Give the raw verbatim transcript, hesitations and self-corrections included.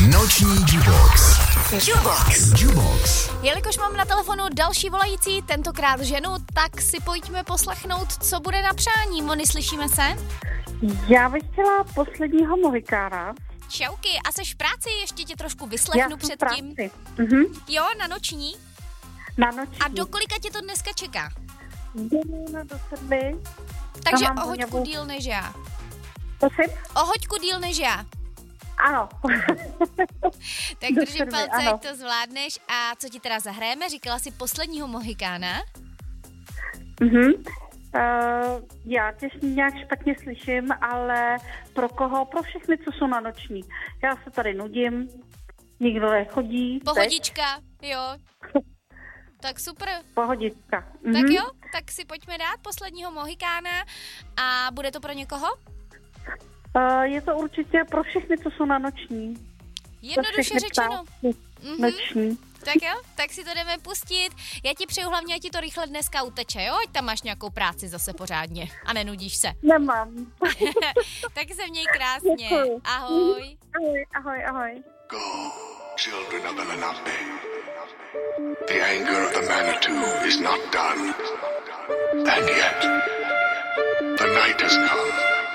Noční Jubox. Jubox. Jubox. Jelikož mám na telefonu další volající, tentokrát ženu, tak si pojďme poslechnout, co bude na přání. Moni, slyšíme se? Já bych chtěla posledního Mohikána. Čauky, a seš v práci? Ještě tě trošku vyslechnu předtím. Mhm. Jo, na noční? Na noční. A do kolika tě to dneska čeká? Domů do sedmi. Takže Tam mám o hoďku voňavou- díl než já. Prosím? O hoďku díl než já. Ano. Tak Do držím sedmi, palce, ano. ať to zvládneš. A co ti teda zahrajeme? Říkala jsi posledního Mohikána? Mhm. Uh, já tě nějak špatně slyším, ale pro koho? Pro všechny, co jsou na noční. Já se tady nudím, nikdo nechodí. Pohodička, jo. Tak super. Teď. Pohodička. Mhm. Tak jo, tak si pojďme dát posledního Mohikána. A bude to pro někoho? Uh, je to určitě pro všechny, co jsou na noční. Pro Jednoduše všechny řečeno. ptáky Mhm. Noční. Tak jo, tak si to jdeme pustit. Já ti přeju hlavně, ať ti to rychle dneska uteče, jo? Ať tam máš nějakou práci zase pořádně a nenudíš se. Nemám. Tak se měj krásně. Děkuju. Ahoj. Ahoj, ahoj, ahoj. Go, children of the Lenape. The anger of the Manitou is not done. And yet, the night has come.